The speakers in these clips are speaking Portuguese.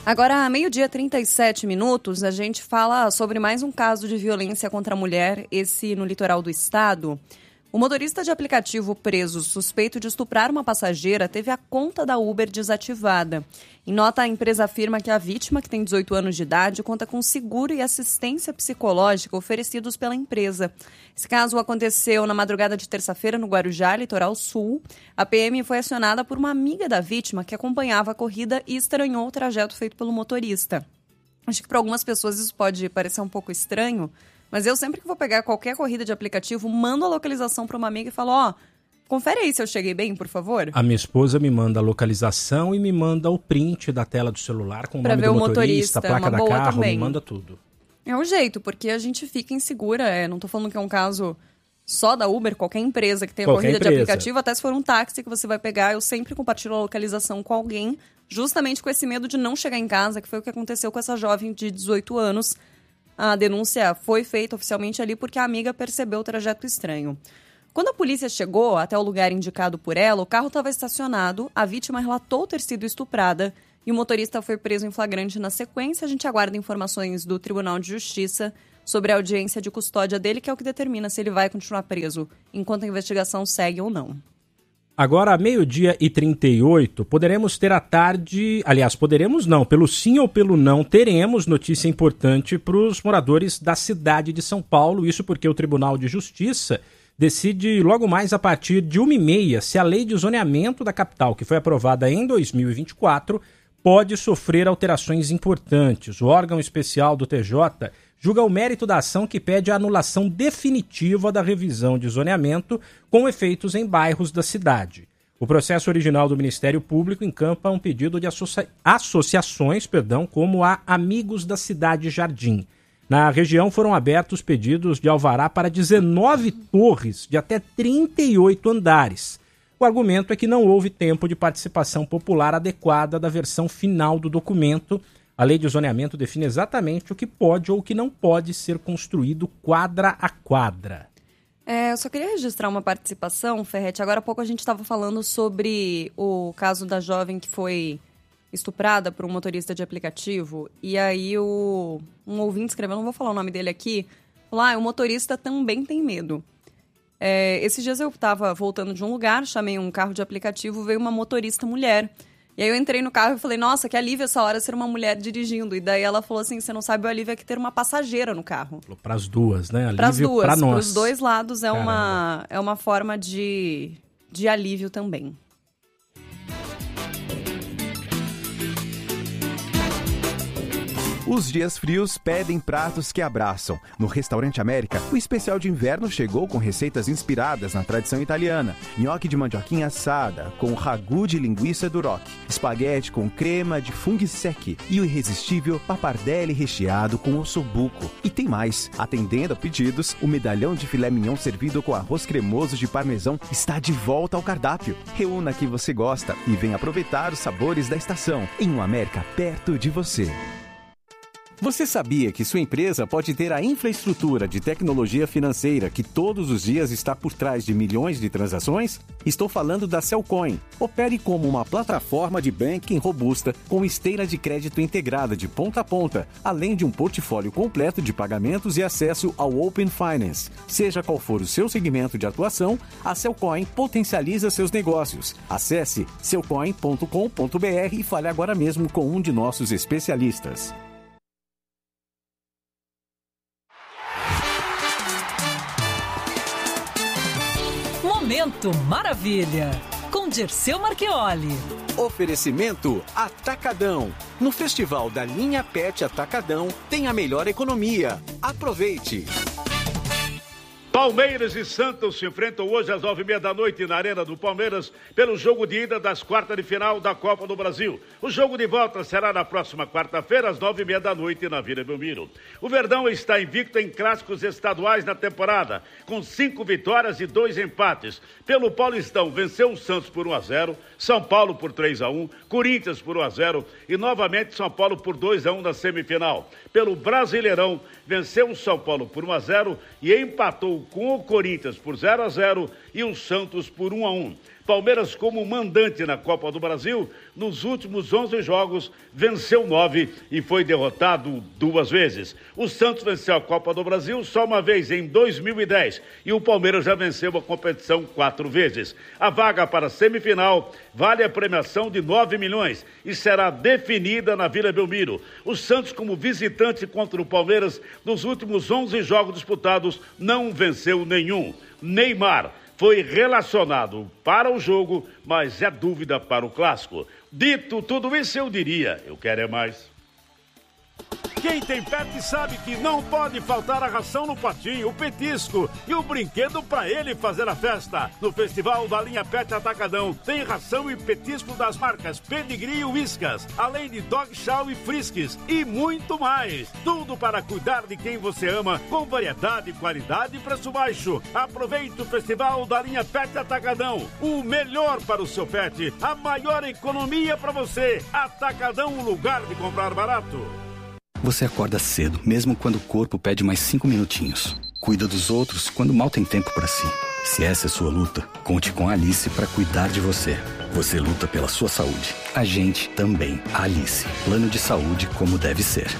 Agora, a 12h37, a gente fala sobre mais um caso de violência contra a mulher, esse no litoral do estado. O motorista de aplicativo preso suspeito de estuprar uma passageira teve a conta da Uber desativada. Em nota, a empresa afirma que a vítima, que tem 18 anos de idade, conta com seguro e assistência psicológica oferecidos pela empresa. Esse caso aconteceu na madrugada de terça-feira no Guarujá, litoral sul. A PM foi acionada por uma amiga da vítima que acompanhava a corrida e estranhou o trajeto feito pelo motorista. Acho que para algumas pessoas isso pode parecer um pouco estranho, mas eu sempre que vou pegar qualquer corrida de aplicativo, mando a localização para uma amiga e falo, confere aí se eu cheguei bem, por favor. A minha esposa me manda a localização e me manda o print da tela do celular com o nome do motorista, a placa da carro, também. Me manda tudo. É um jeito, porque a gente fica insegura, não tô falando que é um caso só da Uber, qualquer empresa que tenha corrida de aplicativo, até se for um táxi que você vai pegar, eu sempre compartilho a localização com alguém, justamente com esse medo de não chegar em casa, que foi o que aconteceu com essa jovem de 18 anos. A denúncia foi feita oficialmente ali porque a amiga percebeu o trajeto estranho. Quando a polícia chegou até o lugar indicado por ela, o carro estava estacionado, a vítima relatou ter sido estuprada e o motorista foi preso em flagrante na sequência. A gente aguarda informações do Tribunal de Justiça sobre a audiência de custódia dele, que é o que determina se ele vai continuar preso enquanto a investigação segue ou não. Agora, 12h38, poderemos ter à tarde... Aliás, poderemos não, pelo sim ou pelo não, teremos notícia importante para os moradores da cidade de São Paulo. Isso porque o Tribunal de Justiça decide logo mais a partir de 1h30 se a lei de zoneamento da capital, que foi aprovada em 2024, pode sofrer alterações importantes. O órgão especial do TJ julga o mérito da ação que pede a anulação definitiva da revisão de zoneamento com efeitos em bairros da cidade. O processo original do Ministério Público encampa um pedido de associações, como a Amigos da Cidade Jardim. Na região foram abertos pedidos de alvará para 19 torres de até 38 andares. O argumento é que não houve tempo de participação popular adequada da versão final do documento. A lei de zoneamento define exatamente o que pode ou o que não pode ser construído quadra a quadra. Eu só queria registrar uma participação, Ferretti. Agora há pouco a gente estava falando sobre o caso da jovem que foi estuprada por um motorista de aplicativo. E aí um ouvinte escreveu, não vou falar o nome dele aqui, falou, o motorista também tem medo. Esses dias eu estava voltando de um lugar, chamei um carro de aplicativo, veio uma motorista mulher. E aí eu entrei no carro e falei, nossa, que alívio essa hora ser uma mulher dirigindo. E daí ela falou assim, você não sabe o alívio é que ter uma passageira no carro. Para as duas, né? Para as duas, para os dois lados é uma forma de alívio também. Os dias frios pedem pratos que abraçam. No Restaurante América, o especial de inverno chegou com receitas inspiradas na tradição italiana. Nhoque de mandioquinha assada, com ragu de linguiça duroc, espaguete com crema de funghi secchi e o irresistível pappardelle recheado com ossobuco. E tem mais. Atendendo a pedidos, o medalhão de filé mignon servido com arroz cremoso de parmesão está de volta ao cardápio. Reúna que você gosta e venha aproveitar os sabores da estação em um América perto de você. Você sabia que sua empresa pode ter a infraestrutura de tecnologia financeira que todos os dias está por trás de milhões de transações? Estou falando da Cellcoin. Opere como uma plataforma de banking robusta com esteira de crédito integrada de ponta a ponta, além de um portfólio completo de pagamentos e acesso ao Open Finance. Seja qual for o seu segmento de atuação, a Cellcoin potencializa seus negócios. Acesse cellcoin.com.br e fale agora mesmo com um de nossos especialistas. Momento Maravilha, com Dirceu Marchioli. Oferecimento Atacadão. No Festival da Linha Pet Atacadão tem a melhor economia. Aproveite! Palmeiras e Santos se enfrentam hoje às 9h30 na Arena do Palmeiras pelo jogo de ida das quartas de final da Copa do Brasil. O jogo de volta será na próxima quarta-feira às 9h30 na Vila Belmiro. O Verdão está invicto em clássicos estaduais na temporada, com 5 vitórias e 2 empates. Pelo Paulistão, venceu o Santos por 1-0, São Paulo por 3-1, Corinthians por 1-0 e novamente São Paulo por 2-1 na semifinal. Pelo Brasileirão, venceu o São Paulo por 1-0 e empatou com o Corinthians por 0-0 e o Santos por 1-1. Palmeiras, como mandante na Copa do Brasil, nos últimos 11 jogos, venceu 9 e foi derrotado 2 vezes. O Santos venceu a Copa do Brasil só uma vez, em 2010, e o Palmeiras já venceu a competição 4 vezes. A vaga para a semifinal vale a premiação de 9 milhões e será definida na Vila Belmiro. O Santos, como visitante contra o Palmeiras, nos últimos 11 jogos disputados, não venceu nenhum. Neymar foi relacionado para o jogo, mas é dúvida para o clássico. Dito tudo isso, eu diria, eu quero é mais. Quem tem pet sabe que não pode faltar a ração no potinho, o petisco e o brinquedo para ele fazer a festa. No Festival da Linha Pet Atacadão tem ração e petisco das marcas Pedigree e Whiskas, além de Dog Chow e Friskies e muito mais. Tudo para cuidar de quem você ama, com variedade, qualidade e preço baixo. Aproveite o Festival da Linha Pet Atacadão, o melhor para o seu pet, a maior economia para você. Atacadão, o lugar de comprar barato. Você acorda cedo, mesmo quando o corpo pede mais 5 minutinhos. Cuida dos outros quando mal tem tempo para si. Se essa é sua luta, conte com a Alice para cuidar de você. Você luta pela sua saúde. A gente também. A Alice. Plano de saúde como deve ser.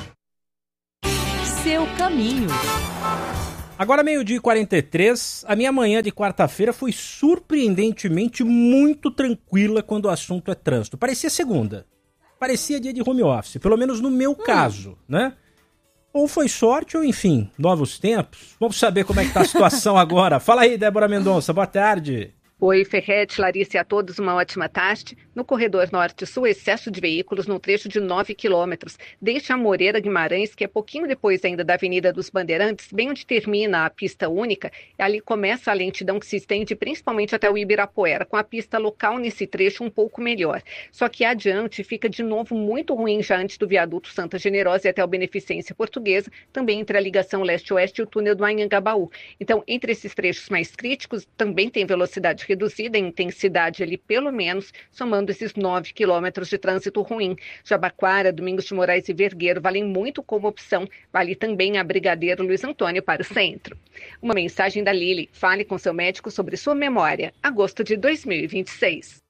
Seu caminho. Agora, 12h43, a minha manhã de quarta-feira foi surpreendentemente muito tranquila quando o assunto é trânsito. Parecia segunda. Parecia dia de home office, pelo menos no meu caso, né? Ou foi sorte, ou enfim, novos tempos. Vamos saber como é que tá a situação agora. Fala aí, Débora Mendonça, boa tarde. Oi, Ferretti, Larissa e a todos, uma ótima tarde. No corredor norte-sul, excesso de veículos no trecho de 9 quilômetros. Deixa a Moreira Guimarães, que é pouquinho depois ainda da Avenida dos Bandeirantes, bem onde termina a pista única. Ali começa a lentidão que se estende principalmente até o Ibirapuera, com a pista local nesse trecho um pouco melhor. Só que adiante fica de novo muito ruim já antes do viaduto Santa Generosa e até o Beneficência Portuguesa, também entre a ligação leste-oeste e o túnel do Anhangabaú. Então, entre esses trechos mais críticos, também tem velocidade reduzida em intensidade ali, pelo menos, somando esses 9 quilômetros de trânsito ruim. Jabaquara, Domingos de Moraes e Vergueiro valem muito como opção. Vale também a Brigadeiro Luiz Antônio para o centro. Uma mensagem da Lili. Fale com seu médico sobre sua memória. Agosto de 2026.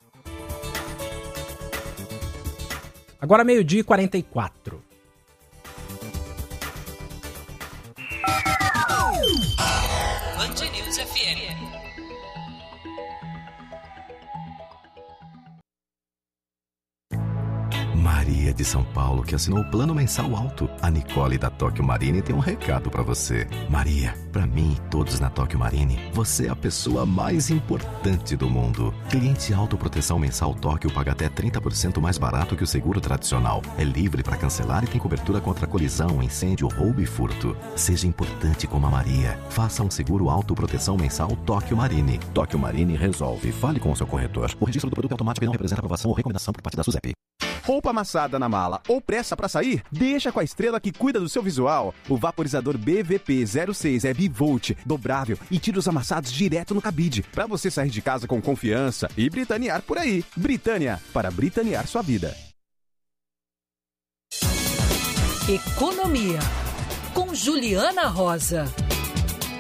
Agora 12h44. Band News FM. Maria de São Paulo, que assinou o plano mensal alto. A Nicole da Tóquio Marine tem um recado pra você. Maria, pra mim e todos na Tóquio Marine, você é a pessoa mais importante do mundo. Cliente autoproteção mensal Tóquio paga até 30% mais barato que o seguro tradicional. É livre para cancelar e tem cobertura contra colisão, incêndio, roubo e furto. Seja importante como a Maria. Faça um seguro autoproteção mensal Tóquio Marine. Tóquio Marine resolve. Fale com o seu corretor. O registro do produto automático não representa aprovação ou recomendação por parte da SUSEP. Roupa amassada na mala ou pressa pra sair? Deixa com a estrela que cuida do seu visual. O vaporizador BVP06 é bivolt, dobrável e tira os amassados direto no cabide, pra você sair de casa com confiança e britanear por aí. Britânia, para britanear sua vida. Economia, com Juliana Rosa.